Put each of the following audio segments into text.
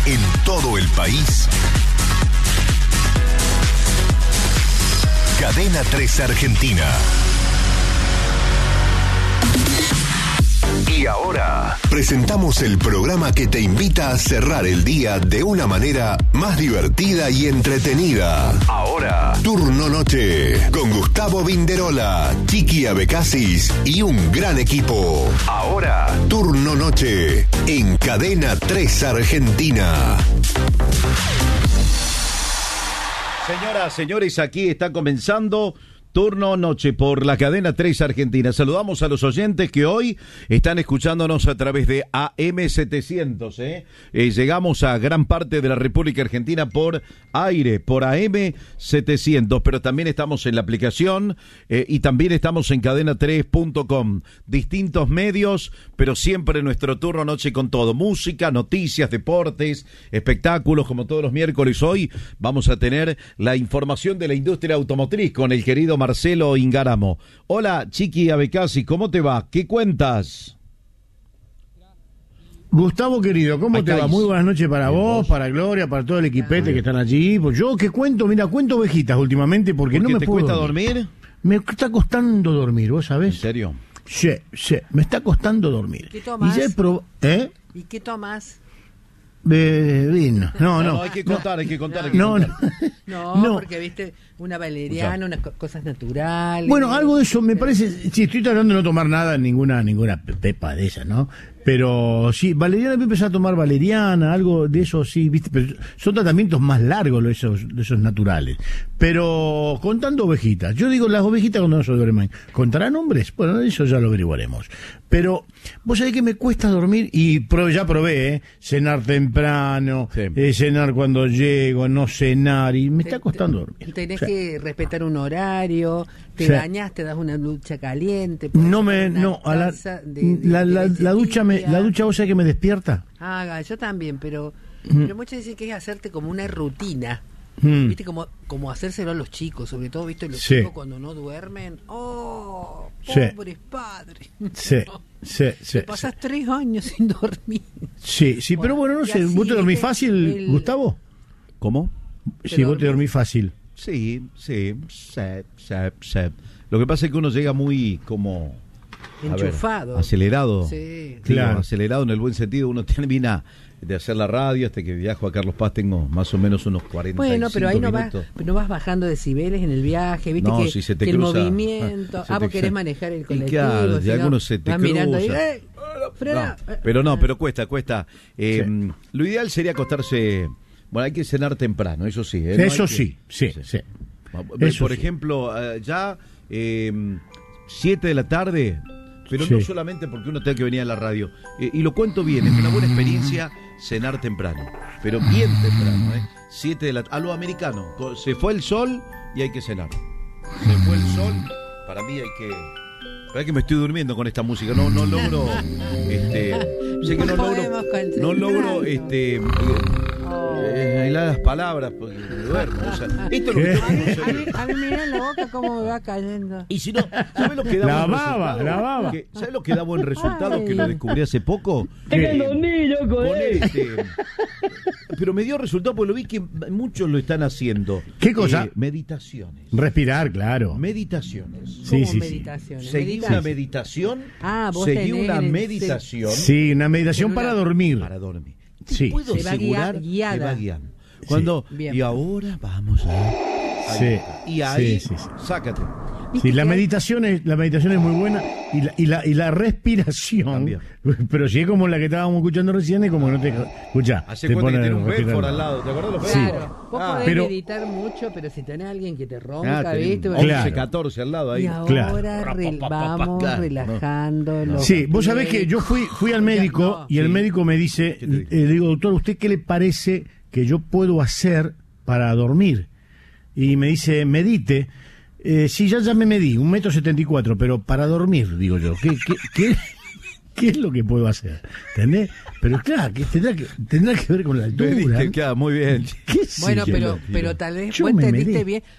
en todo el país. Cadena 3 Argentina. Y ahora presentamos el programa que te invita a cerrar el día de una manera más divertida y entretenida. Ahora, Turno Noche, con Gustavo Vinderola, Chiqui Abecasis y un gran equipo. Ahora, Turno Noche, en Cadena 3 Argentina. Señoras, señores, aquí está comenzando Turno Noche por la Cadena 3 Argentina. Saludamos a los oyentes que hoy están escuchándonos a través de AM700. Llegamos a gran parte de la República Argentina por aire, por AM700, pero también estamos en la aplicación y también estamos en cadena3.com. Distintos medios, pero siempre nuestro Turno Noche con todo. Música, noticias, deportes, espectáculos, como todos los miércoles. Hoy vamos a tener la información de la industria automotriz con el querido Marcelo Ingaramo. Hola, Chiqui Abecasis, ¿cómo te va? ¿Qué cuentas? Gustavo, querido, ¿cómo te va? Muy buenas noches para vos, para Gloria, para todo el equipete que están allí. Pues yo, ¿qué cuento? Mira, cuento ovejitas últimamente porque no me te puedo cuesta dormir. Me está costando dormir, ¿vos sabés? ¿En serio? Sí, me está costando dormir. ¿Qué tomás? Y ya ¿Y qué tomás? Vino. No, hay que contar. No, Porque viste una valeriana, unas cosas naturales. Bueno, algo de eso me parece. Sí, estoy tratando de no tomar nada, ninguna pepa de esas, ¿no? Pero sí, valeriana, voy a empezar a tomar valeriana, algo de eso, sí, viste. Pero son tratamientos más largos esos naturales. Pero contando ovejitas, yo digo, las ovejitas cuando no se duermen, ¿contarán hombres? Bueno, eso ya lo averiguaremos. Pero vos sabés que me cuesta dormir y ya probé, cenar temprano, sí. Cenar cuando llego, no cenar, y me está costando dormir. Tenés que respetar un horario, te bañás, te das una ducha caliente. La ducha, ¿vos sabés que me despierta? Yo también, pero muchos dicen que es hacerte como una rutina. Viste, como hacérselo a los chicos, sobre todo, viste, los chicos cuando no duermen. ¡Oh! Pobres padres. Sí. Pasás 3 años sin dormir. Sí, pero bueno, no sé, ¿vos te dormís fácil, Gustavo? ¿Cómo? Sí, vos te dormís fácil. Sí. Lo que pasa es que uno llega muy como enchufado, acelerado. Sí. Claro, acelerado en el buen sentido. Uno termina de hacer la radio hasta que viajo a Carlos Paz, tengo más o menos unos 45 Bueno, pero ahí minutos. no vas bajando decibeles en el viaje, viste, no, que, si se te que cruza, el movimiento, vos querés manejar el colectivo, claro, y algunos se te cruzan. Pero cuesta. Lo ideal sería acostarse. Bueno, hay que cenar temprano, eso sí. Eso sí. Por ejemplo, ya 7 de la tarde, pero no solamente porque uno tenga que venir a la radio. Y lo cuento bien, es una buena experiencia cenar temprano, pero bien temprano, 7 de la tarde, a lo americano. Se fue el sol y hay que cenar. Se fue el sol, para mí hay que... Espera que me estoy durmiendo con esta música, no logro, sé que no logro, las palabras, porque me duermo. O sea, esto es lo que a mí mira la boca cómo me va cayendo. Y si no, ¿sabes lo que da la buen baba. ¿Sabes lo que da buen resultado? Que lo descubrí hace poco. Pero me dio resultado porque lo vi que muchos lo están haciendo. ¿Qué cosa? Meditaciones. Respirar, claro. Meditaciones. Sí. Meditaciones. Seguí una meditación. Vos seguí una meditación. Sí, una meditación para dormir. Sí. Puedo asegurar que va guiando. Cuando y ahora vamos a y ahí sácate. Sí, la meditación es muy buena y la respiración también. Pero si es como la que estábamos escuchando recién, es como que no te escucha. Hace cuenta que tiene un Belfort al lado, ¿te acordás los Belfort? Claro, vos podés meditar mucho, pero si tenés a alguien que te ronca, ¿viste? 11, 14 al lado ahí. Y ahora vamos relajando. Sí, vos sabés que yo fui al médico y el médico me dice, le digo, doctor, ¿usted qué le parece que yo puedo hacer para dormir? Y me dice, medite. Sí, ya me medí, 1,74 m, pero para dormir, digo yo, ¿qué es lo que puedo hacer? ¿Entendés? Pero claro, que tendrá que ver con la altura. Queda muy bien. Bueno, pero tal vez vos entendiste bien.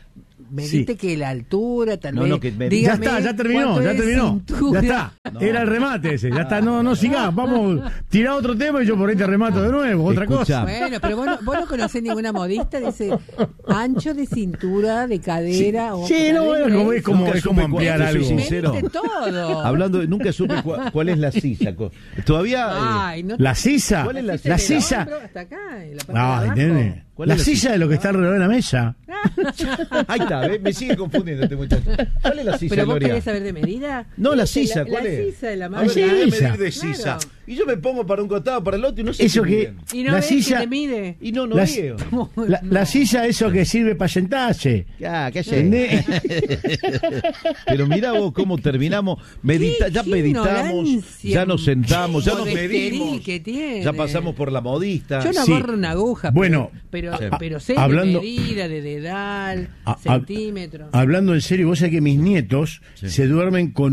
medite que la altura, tal vez. Ya está, ya terminó. Ya está. No. Era el remate ese, ya está. No sigás, vamos, tirá otro tema y yo por ahí te remato de nuevo, otra cosa. Bueno, pero vos no conocés ninguna modista, dice ancho de cintura, de cadera. Sí, es como ampliar algo. Sincero. Todo. Hablando, nunca supe cuál es la sisa. Todavía. Ay, ¿la sisa? ¿Cuál es la sisa? La sisa. Hasta acá, en la parte de nene. La sisa de lo que está alrededor de la mesa. Ahí está, me sigue confundiendo este muchacho. ¿Cuál es la sisa, ¿Pero vos Gloria? querés saber de medida? No, la sisa, ¿cuál es? La sisa de la mano. mano. Medir de sisa. Claro. Y yo me pongo para un costado, para el otro y no sé eso que y no la ves sisa que te mide. Y no veo. La sisa, eso que sirve para sentarse. ¿Qué sé? Pero mira vos cómo terminamos. Ya meditamos, ya nos sentamos, ya nos medimos. Ya pasamos por la modista. Yo no agarro una aguja. Bueno, pero sé de medida, de dedal, centímetros. Hablando en serio, vos sabés que mis nietos se duermen con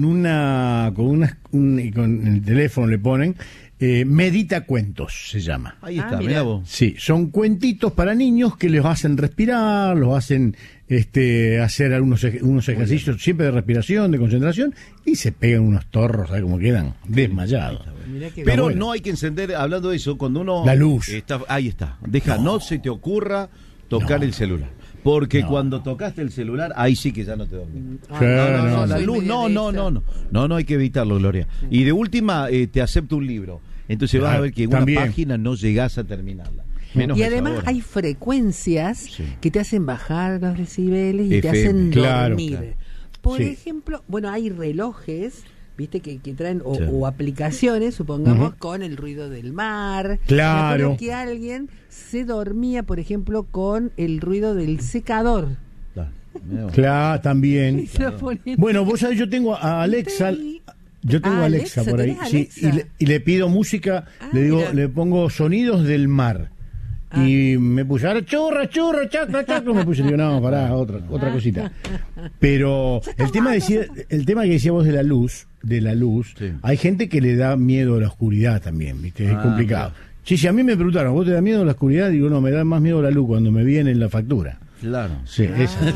el teléfono le ponen medita cuentos, se llama. Ahí está, mirá vos. Sí, son cuentitos para niños que les hacen respirar, los hacen hacer unos ejercicios siempre de respiración, de concentración, y se pegan unos torros, ¿sabes cómo quedan? Desmayados. Pero no hay que encender, hablando de eso, cuando uno... La luz. Ahí está. no se te ocurra tocar el celular. Porque cuando tocaste el celular, ahí sí que ya no te dormís. La luz, no hay que evitarlo, Gloria. Y de última, te acepto un libro. Entonces vas a ver que en una página no llegás a terminarla. Y además hay frecuencias que te hacen bajar los decibeles y te hacen dormir. Claro. Por ejemplo, hay relojes, viste, que traen o aplicaciones, supongamos, con el ruido del mar. Claro. Me acuerdo que alguien se dormía, por ejemplo, con el ruido del secador. Claro, también. Bueno, vos sabés, yo tengo a Alexa. Yo tengo a Alexa por ahí. Sí, y le pido música, le pongo sonidos del mar. Y me puse, ahora churra, chacra, me puse, digo, no, pará, otra cosita. Pero el tema que decías vos de la luz, hay gente que le da miedo a la oscuridad también, ¿viste? Es complicado. Claro. Sí, a mí me preguntaron, ¿vos te da miedo a la oscuridad? Digo, no, me da más miedo a la luz cuando me viene en la factura. Claro. Sí, esa.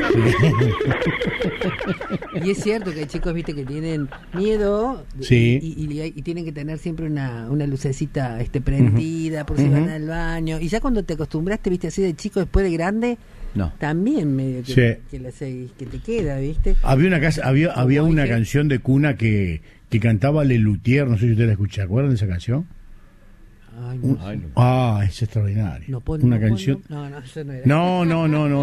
Y es cierto que hay chicos, viste, que tienen miedo y tienen que tener siempre una lucecita prendida por si van al baño. Y ya cuando te acostumbraste, viste, así de chico, después de grande, también medio que te queda, viste. Había una canción de cuna que cantaba Lelutier, no sé si ustedes la escucharon, ¿acuerdan de esa canción? Es extraordinario. Una canción. No, eso no era. No.